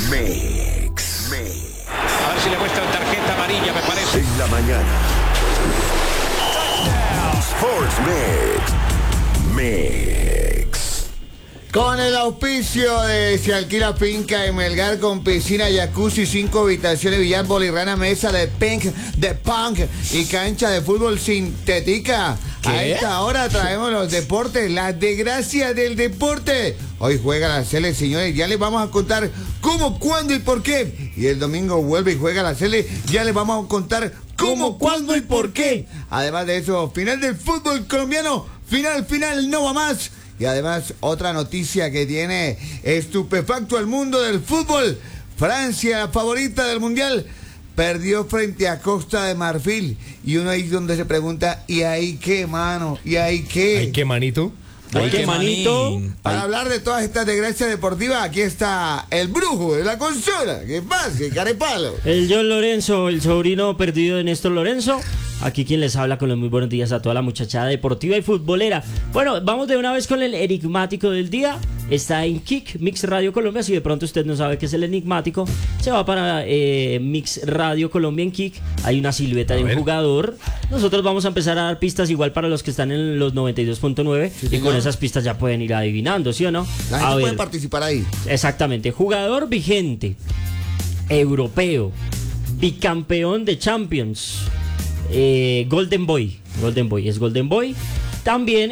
Mix. A ver si le muestran tarjeta amarilla, me parece. En la mañana. Sports Mix. Con el auspicio de Se Alquila Finca de Melgar con piscina, jacuzzi, 5 habitaciones, billar, bolirrana, mesa de punk y cancha de fútbol sintética. ¿Qué? A esta hora traemos los deportes, las desgracias del deporte. Hoy juega la Sele, señores, ya les vamos a contar cómo, cuándo y por qué. Y el domingo vuelve y juega la Sele, ya les vamos a contar cómo, cuándo y por qué. Además de eso, final del fútbol colombiano, final, no va más. Y además, otra noticia que tiene estupefacto al mundo del fútbol. Francia, favorita del Mundial, perdió frente a Costa de Marfil. Y uno ahí donde se pregunta, ¿y ahí qué, mano? ¿Y ahí qué? ¿Ay, qué, manito? Ay, qué manito. Para hablar de todas estas desgracias deportivas, aquí está el brujo de la consola. ¿Qué pasa? Carepalo. El John Lorenzo, el sobrino perdido de Néstor Lorenzo. Aquí quien les habla con los muy buenos días a toda la muchachada deportiva y futbolera. Bueno, vamos de una vez con el enigmático del día. Está en Kick, Mix Radio Colombia. Si de pronto usted no sabe qué es el enigmático, se va para Mix Radio Colombia en Kick. Hay una silueta de un jugador. Nosotros vamos a empezar a dar pistas igual para los que están en los 92.9. Sí, y con esas pistas ya pueden ir adivinando, ¿sí o no? La gente puede participar ahí. Exactamente. Jugador vigente, europeo, bicampeón de Champions. Golden Boy, es Golden Boy. También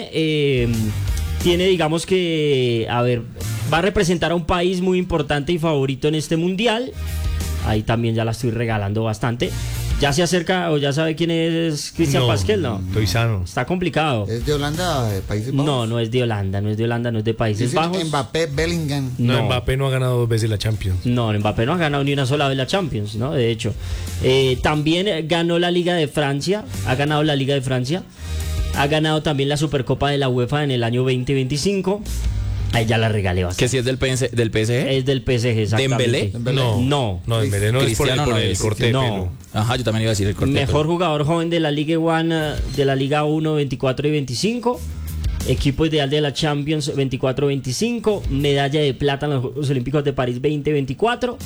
tiene, digamos que, va a representar a un país muy importante y favorito en este mundial. Ahí también ya la estoy regalando bastante. ¿Ya se acerca o ya sabe quién es Cristian Pasquel? No, estoy sano. Está complicado. ¿Es de Holanda, de Países Bajos? No es de Holanda, no es de Países Bajos. Mbappé, Bellingham. No, Mbappé no ha ganado 2 veces la Champions. No, Mbappé no ha ganado ni una sola vez la Champions, ¿no? De hecho, también ganó la Liga de Francia, ha ganado la Liga de Francia, ha ganado también la Supercopa de la UEFA en el año 2025. Ahí ya la regalé bastante. ¿Que si es del PSG? Es del PSG, exactamente. ¿Dembélé? No. Dembélé no es por Cristiano no el es. corte de No. pelo. Ajá, yo también iba a decir el corte. Mejor jugador joven de la Liga 1, de la Liga 1 24 y 25. Equipo ideal de la Champions 24-25. Medalla de plata en los Juegos Olímpicos de París 2024.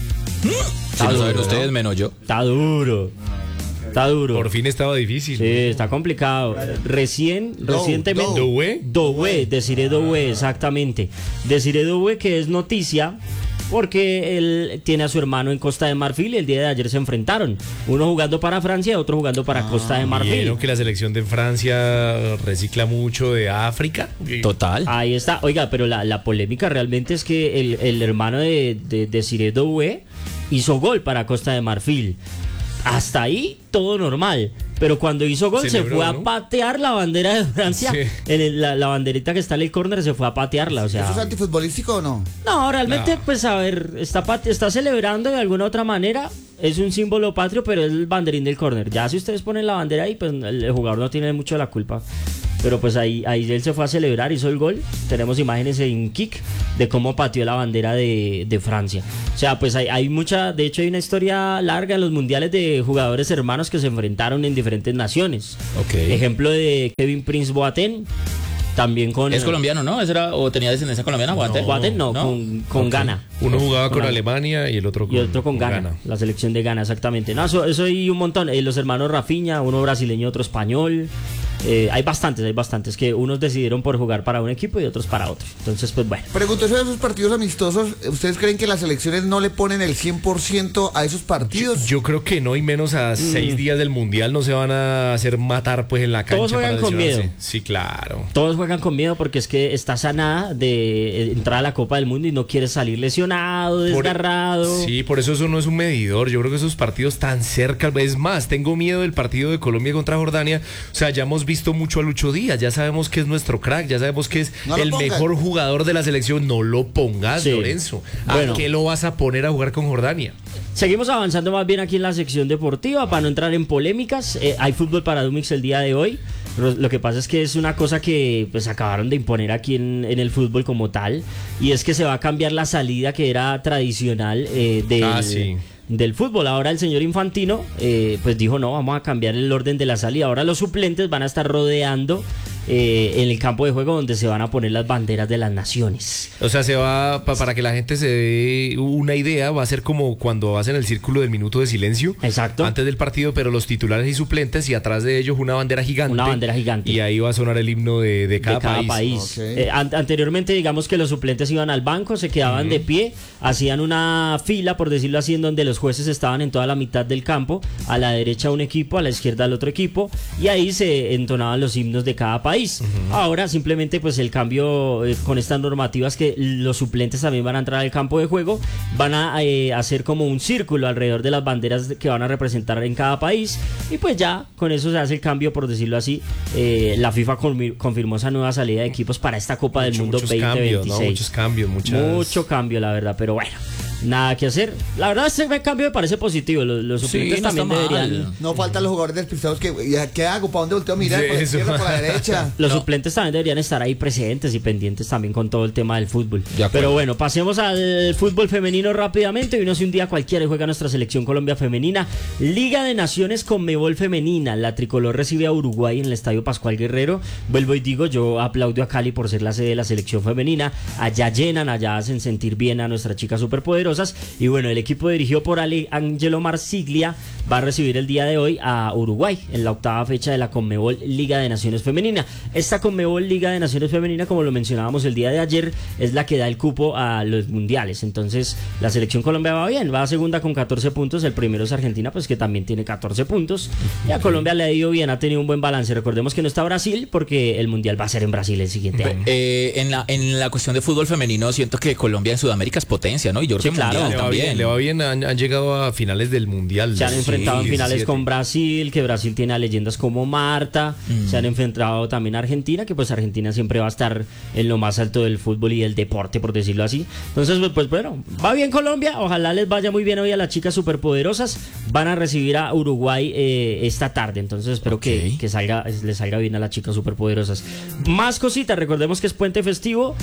Si lo saben ustedes, menos yo. Está duro. Por fin estaba difícil. Sí, está complicado. Recientemente. ¿Doué? Desiré Doué, exactamente. Desiré Doué, que es noticia porque él tiene a su hermano en Costa de Marfil y el día de ayer se enfrentaron. Uno jugando para Francia y otro jugando para Costa de Marfil. Vieron que la selección de Francia recicla mucho de África. Total. Ahí está. Oiga, pero la polémica realmente es que el hermano de Desiré Doué hizo gol para Costa de Marfil. Hasta ahí todo normal, pero cuando hizo gol se fue a patear la bandera de Francia. Sí. La banderita que está en el córner se fue a patearla, o sea. ¿Eso es antifutbolístico o no? No, realmente, pues a ver, está celebrando de alguna otra manera. Es un símbolo patrio, pero es el banderín del córner. Ya si ustedes ponen la bandera ahí, pues el jugador no tiene mucho la culpa. Pero pues ahí él se fue a celebrar, hizo el gol. Tenemos imágenes en Kick de cómo pateó la bandera de Francia. O sea, pues hay mucha, de hecho hay una historia larga en los mundiales de jugadores hermanos que se enfrentaron en diferentes naciones. Okay. Ejemplo de Kevin Prince Boateng. También con... ¿Es colombiano, no? ¿O tenía descendencia colombiana? Boateng no, con Ghana. Uno jugaba con Alemania y el otro con Ghana. La selección de Ghana, exactamente. No, eso hay un montón. Los hermanos Rafinha, uno brasileño, otro español. Hay bastantes que unos decidieron por jugar para un equipo y otros para otro. Entonces, pues bueno. Pregunto, sobre esos partidos amistosos, ¿ustedes creen que las selecciones no le ponen el 100% a esos partidos? Yo creo que no, y menos a 6 días del Mundial no se van a hacer matar pues en la cancha. Todos juegan con miedo. Sí, claro. Todos juegan con miedo porque es que está sanada de entrar a la Copa del Mundo y no quiere salir lesionado, desgarrado. Sí, por eso no es un medidor. Yo creo que esos partidos tan cerca, es más, tengo miedo del partido de Colombia contra Jordania. O sea, ya hemos visto mucho a Lucho Díaz, ya sabemos que es nuestro crack, ya sabemos que es el mejor jugador de la selección. No lo pongas, sí. Lorenzo. ¿A qué lo vas a poner a jugar con Jordania? Seguimos avanzando más bien aquí en la sección deportiva para no entrar en polémicas. Hay fútbol para Dumix el día de hoy. Lo que pasa es que es una cosa que pues acabaron de imponer aquí en el fútbol como tal, y es que se va a cambiar la salida que era tradicional del fútbol. Ahora el señor Infantino pues dijo no, vamos a cambiar el orden de la salida. Ahora los suplentes van a estar rodeando en el campo de juego donde se van a poner las banderas de las naciones. O sea, se va, para que la gente se dé una idea, va a ser como cuando hacen el círculo del minuto de silencio. Exacto. Antes del partido, pero los titulares y suplentes, y atrás de ellos una bandera gigante. Una bandera gigante. Y ahí va a sonar el himno de cada país. Okay. Anteriormente, digamos que los suplentes iban al banco, se quedaban de pie, hacían una fila, por decirlo así, en donde los jueces estaban en toda la mitad del campo, a la derecha un equipo, a la izquierda el otro equipo, y ahí se entonaban los himnos de cada país. Ahora simplemente pues el cambio con estas normativas, que los suplentes también van a entrar al campo de juego, van a hacer como un círculo alrededor de las banderas que van a representar en cada país, y pues ya con eso se hace el cambio, por decirlo así. La FIFA confirmó esa nueva salida de equipos para esta Copa del Mundo 2026. Muchos cambios, mucho cambio, la verdad, pero bueno, nada que hacer. La verdad, este cambio me parece positivo. Los suplentes no también deberían. No faltan los jugadores despistados que, ¿qué hago? ¿Para dónde volteo a mirar? Sí, ¿Por la eso. izquierda, por la derecha? Los suplentes también deberían estar ahí presentes y pendientes también con todo el tema del fútbol. De acuerdo. Pero bueno, pasemos al fútbol femenino rápidamente. Hoy no es un día cualquiera y juega nuestra selección Colombia femenina. Liga de Naciones Conmebol femenina. La tricolor recibe a Uruguay en el Estadio Pascual Guerrero. Vuelvo y digo, yo aplaudo a Cali por ser la sede de la selección femenina. Allá llenan, allá hacen sentir bien a nuestras chicas superpoderosas. Y bueno, el equipo dirigido por Angelo Marsiglia va a recibir el día de hoy a Uruguay en la octava fecha de la Conmebol Liga de Naciones Femenina. Esta Conmebol Liga de Naciones Femenina, como lo mencionábamos el día de ayer, es la que da el cupo a los mundiales. Entonces la selección Colombia va bien, va a segunda con 14 puntos. El primero es Argentina, pues que también tiene 14 puntos. Y a Colombia le ha ido bien, ha tenido un buen balance. Recordemos que no está Brasil porque el mundial va a ser en Brasil el siguiente año. En la cuestión de fútbol femenino, siento que Colombia en Sudamérica es potencia, ¿no? Y yo creo que claro. mundial también. Le va bien, han llegado a finales del mundial. Se han enfrentado en finales 17. con Brasil, que Brasil tiene a leyendas como Marta. Se han enfrentado también a Argentina, que pues Argentina siempre va a estar en lo más alto del fútbol y del deporte, por decirlo así. Entonces, pues bueno, va bien Colombia, ojalá les vaya muy bien hoy a las chicas superpoderosas. Van a recibir a Uruguay esta tarde, entonces espero que les salga bien a las chicas superpoderosas. Más cositas, recordemos que es puente festivo.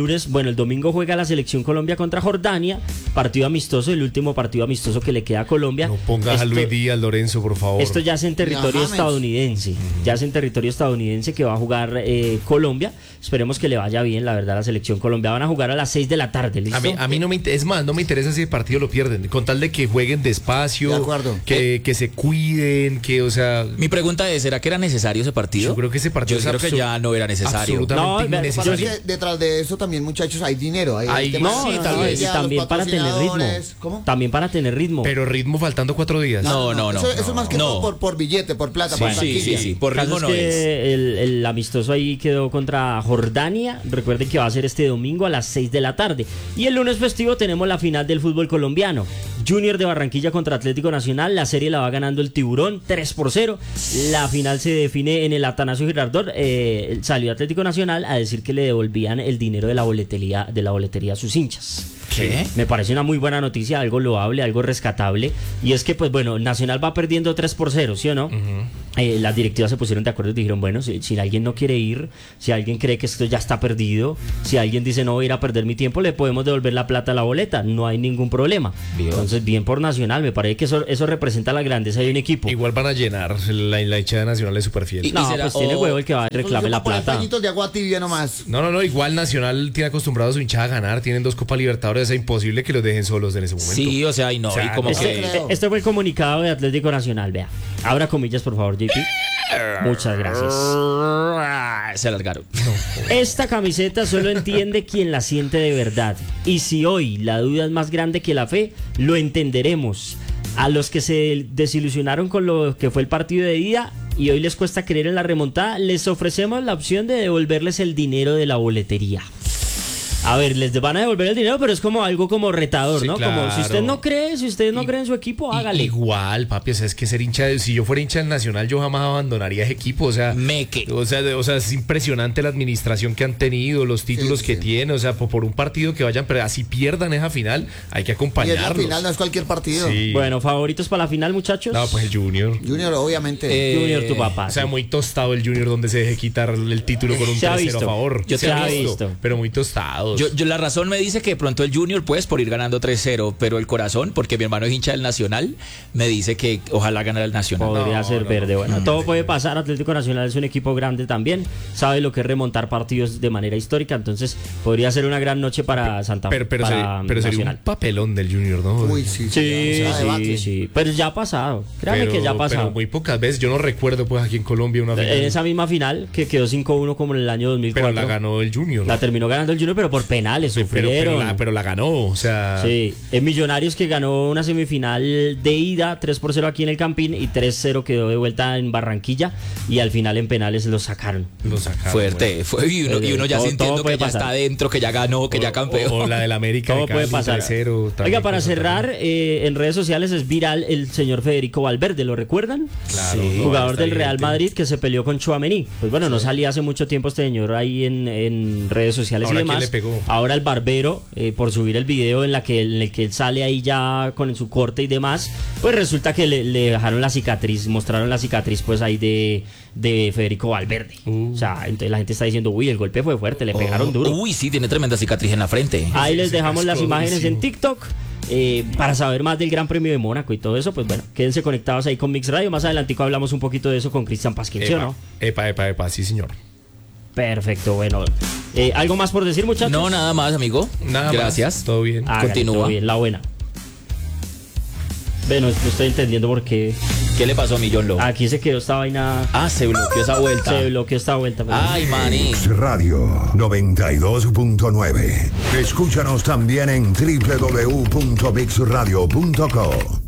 El domingo juega la selección Colombia contra Jordania, partido amistoso, el último partido amistoso que le queda a Colombia. No pongas a Luis Díaz, Lorenzo, por favor. Esto ya es en territorio estadounidense. Ya es en territorio estadounidense que va a jugar Colombia. Esperemos que le vaya bien, la verdad, a la selección Colombia. Van a jugar a las 6 de la tarde, ¿listo? A mí no me interesa, es más, no me interesa si el partido lo pierden, con tal de que jueguen despacio, De acuerdo. que se cuiden, que, o sea... Mi pregunta es, ¿será que era necesario ese partido? Yo creo que ese partido Yo creo que ya no era necesario. absolutamente No, innecesario. Pasa que detrás de eso también, muchachos, hay dinero. Hay temas sí, de tal la vez. Y los también para tener ritmo. patrocinadores. ¿Cómo? También para tener ritmo. Pero ritmo faltando 4 días. No. Eso es más que No. todo por billete, por plata, por Sí, taquilla. sí. Por El caso ritmo es no es. que el amistoso ahí quedó contra Jordania. Recuerden que va a ser este domingo a las 6 de la tarde. Y el lunes festivo tenemos la final del fútbol colombiano. Junior de Barranquilla contra Atlético Nacional. La serie la va ganando el Tiburón 3-0. La final se define en el Atanasio Girardot. Salió Atlético Nacional a decir que le devolvían el dinero de la boletería a sus hinchas. ¿Qué? Me parece una muy buena noticia, algo loable, algo rescatable. Y es que, pues bueno, Nacional va perdiendo 3-0, ¿sí o no? Las directivas se pusieron de acuerdo y dijeron, bueno, si alguien no quiere ir, si alguien cree que esto ya está perdido, si alguien dice no voy a ir a perder mi tiempo, le podemos devolver la plata a la boleta, no hay ningún problema. Dios. Entonces, bien por Nacional, me parece que eso representa la grandeza de un equipo. Igual van a llenar, la hinchada nacional es súper fiel. No, será- pues tiene o- huevo el que va y reclame la Por plata. pañitos de agua tibia nomás. No, igual Nacional tiene acostumbrado a su hinchada a ganar, tienen 2 Copas Libertadores, es imposible que los dejen solos en ese momento. Sí, o sea, y no, O sea, y como no. que... Este fue el comunicado de Atlético Nacional, vea. Abra comillas, por favor, JP. Muchas gracias. Se alargaron. Esta camiseta solo entiende quien la siente de verdad. Y si hoy la duda es más grande que la fe, lo entenderemos. A los que se desilusionaron con lo que fue el partido de ida y hoy les cuesta creer en la remontada, les ofrecemos la opción de devolverles el dinero de la boletería. A ver, les van a devolver el dinero, pero es como algo como retador, Sí, ¿no? Como si usted claro. no cree, si usted no cree en su equipo, hágale. Igual, papi, o sea, es que ser hincha, si yo fuera hincha del Nacional, yo jamás abandonaría ese equipo, o sea, Meque. o sea, es impresionante la administración que han tenido, los títulos Sí, que sí. tienen, o sea, por un partido que vayan, pero así pierdan esa final, hay que Y es la acompañarlos. final, no es cualquier partido. Sí. Bueno, favoritos para la final, muchachos. No, pues el Junior. Junior, obviamente. Junior, tu papá. O sea, sí. muy tostado el Junior donde se deje quitar el título con un Se ha 3-0 visto. a favor. Se ha visto. Pero muy tostado. Yo la razón me dice que de pronto el Junior, pues, por ir ganando 3-0, pero el corazón, porque mi hermano es hincha del Nacional, me dice que ojalá ganara el Nacional. Podría ser verde. Bueno, todo puede pasar. Atlético Nacional es un equipo grande también. Sabe lo que es remontar partidos de manera histórica. Entonces, podría ser una gran noche para Santa Fe. Pero sería un papelón del Junior, ¿no? Uy, sí. Sí. Pero ya ha pasado. Créame que ya ha pasado. Pero muy pocas veces. Yo no recuerdo, pues, aquí en Colombia una final. En esa misma final, que quedó 5-1 como en el año 2004. Pero la ganó el Junior. La terminó ganando el Junior, pero por penales. Pero la ganó, o sea. Sí. En Millonarios, que ganó una semifinal de ida, 3-0 aquí en el Campín, y 3-0 quedó de vuelta en Barranquilla, y al final en penales lo sacaron. Fuerte. Y uno ya sintiendo que ya pasar. está adentro, que ya ganó, que ya campeón. O la del América. Todo puede pasar. 3-0, Oiga, para cerrar, en redes sociales es viral el señor Federico Valverde, ¿lo recuerdan? Claro. Sí. Jugador del Real Madrid que se peleó con Tchouaméni. Pues bueno, no salía hace mucho tiempo este señor ahí en redes sociales. Ahora, y demás. ¿quién le pegó? Ahora el barbero, por subir el video en el que él sale ahí ya con su corte y demás, pues resulta que le dejaron la cicatriz, mostraron la cicatriz pues ahí de Federico Valverde. O sea, entonces la gente está diciendo, uy, el golpe fue fuerte, le pegaron duro. Uy, sí, tiene tremenda cicatriz en la frente. Ahí les dejamos las cascó imágenes durísimo. en TikTok. Para saber más del Gran Premio de Mónaco y todo eso, pues bueno, quédense conectados ahí con Mix Radio. Más adelantico hablamos un poquito de eso con Cristian Pasquín, ¿sí o no? Epa, sí, señor. Perfecto, bueno. ¿Algo más por decir, muchachos? No, nada más, amigo. Nada Gracias. más, todo bien. Hágale, Continúa. todo bien, la buena. Bueno, no estoy entendiendo por qué. ¿Qué le pasó a mi John Lowe? Aquí se quedó esta vaina. Se bloqueó esa vuelta. Se bloqueó esta vuelta. Pero... Ay, maní. Mix Radio 92.9. Escúchanos también en www.mixradio.co.